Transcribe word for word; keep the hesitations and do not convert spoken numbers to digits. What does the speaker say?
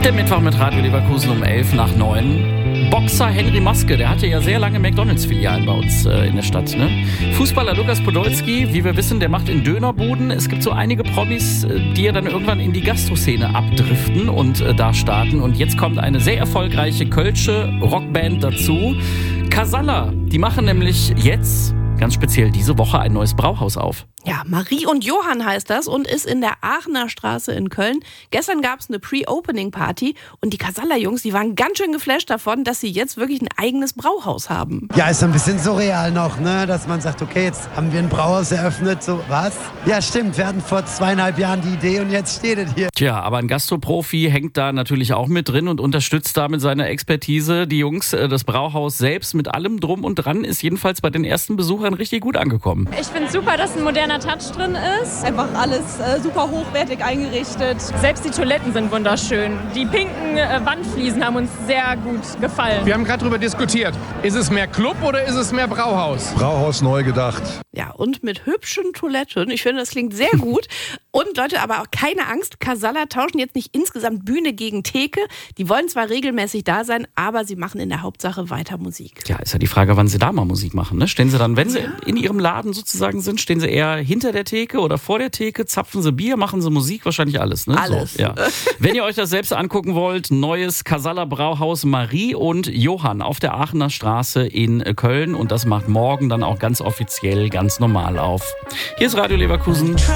Der Mittwoch mit Radio Leverkusen um elf nach neun. Boxer Henry Maske, der hatte ja sehr lange McDonalds-Filialen bei uns äh, in der Stadt. Ne? Fußballer Lukas Podolski, wie wir wissen, der macht in Dönerbuden. Es gibt so einige Promis, äh, die ja dann irgendwann in die Gastroszene abdriften und äh, da starten. Und jetzt kommt eine sehr erfolgreiche kölsche Rockband dazu. Casalla, die machen nämlich jetzt, ganz speziell diese Woche, ein neues Brauhaus auf. Ja, Marie und Johann heißt das und ist in der Aachener Straße in Köln. Gestern gab es eine Pre-Opening-Party und die Casalla-Jungs, die waren ganz schön geflasht davon, dass sie jetzt wirklich ein eigenes Brauhaus haben. Ja, ist ein bisschen surreal noch, ne? Dass man sagt, okay, jetzt haben wir ein Brauhaus eröffnet, so was? Ja, stimmt, wir hatten vor zweieinhalb Jahren die Idee und jetzt steht es hier. Tja, aber ein Gastroprofi hängt da natürlich auch mit drin und unterstützt da mit seiner Expertise die Jungs. Das Brauhaus selbst mit allem drum und dran ist jedenfalls bei den ersten Besuchern richtig gut angekommen. Ich finde es super, dass ein moderner Touch drin ist. Einfach alles äh, super hochwertig eingerichtet. Selbst die Toiletten sind wunderschön. Die pinken äh, Wandfliesen haben uns sehr gut gefallen. Wir haben gerade darüber diskutiert. Ist es mehr Club oder ist es mehr Brauhaus? Brauhaus neu gedacht. Ja, und mit hübschen Toiletten. Ich finde, das klingt sehr gut. Und Leute, aber auch keine Angst, Casalla tauschen jetzt nicht insgesamt Bühne gegen Theke. Die wollen zwar regelmäßig da sein, aber sie machen in der Hauptsache weiter Musik. Ja, ist ja die Frage, wann sie da mal Musik machen. Ne? Stehen sie dann, wenn sie in ihrem Laden sozusagen sind, stehen sie eher hinter der Theke oder vor der Theke, zapfen sie Bier, machen sie Musik, wahrscheinlich alles. Ne? Alles. So, ja. Wenn ihr euch das selbst angucken wollt, neues Casalla Brauhaus Marie und Johann auf der Aachener Straße in Köln und das macht morgen dann auch ganz offiziell, ganz normal auf. Hier ist Radio Leverkusen.